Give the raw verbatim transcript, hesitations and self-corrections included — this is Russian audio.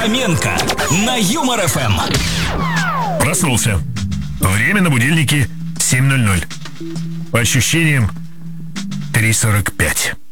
Фоменко на Юмор эф эм. Проснулся. Время на будильнике семь ноль ноль. По ощущениям три сорок пять.